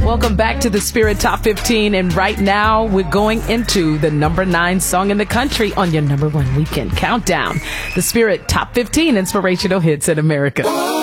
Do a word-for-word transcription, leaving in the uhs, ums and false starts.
Welcome back to the Spirit Top fifteen. And right now, we're going into the number nine song in the country on your number one weekend countdown. The Spirit Top fifteen Inspirational Hits in America.